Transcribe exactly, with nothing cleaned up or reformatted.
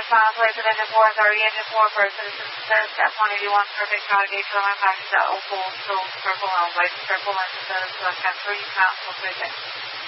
final place of engine four thirty, engine four for citizens, F one eighty-one, perfect, navigate, kilometer package at Opal, so circle on, wait, circle engine, left hand three, count, full three,